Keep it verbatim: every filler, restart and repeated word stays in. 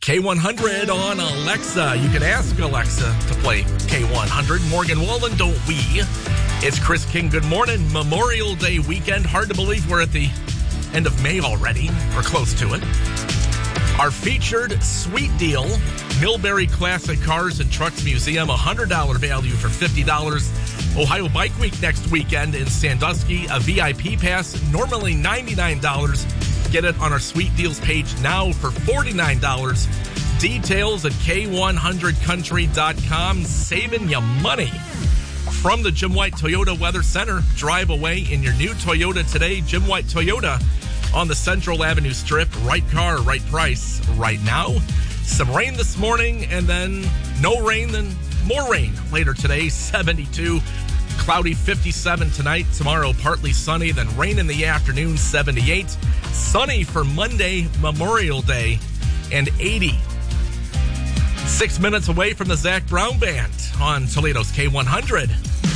K one hundred on Alexa. You can ask Alexa to play K one hundred. Morgan Wallen, don't we? It's Chris King. Good morning. Memorial Day weekend. Hard to believe we're at the end of May already. We're close to it. Our featured sweet deal, Millbury Classic Cars and Trucks Museum, one hundred dollars value for fifty dollars. Ohio Bike Week next weekend in Sandusky, a V I P pass, normally ninety-nine dollars. Get it on our Sweet Deals page now for forty-nine dollars. Details at K one hundred country dot com. Saving you money. From the Jim White Toyota Weather Center, drive away in your new Toyota today. Jim White Toyota on the Central Avenue Strip. Right car, right price, right now. Some rain this morning, and then no rain, then more rain later today. seventy-two. Cloudy, fifty-seven tonight. Tomorrow, partly sunny, then rain in the afternoon, seventy-eight. Sunny for Monday, Memorial Day, and eighty. Six minutes away from the Zach Brown Band on Toledo's K one hundred.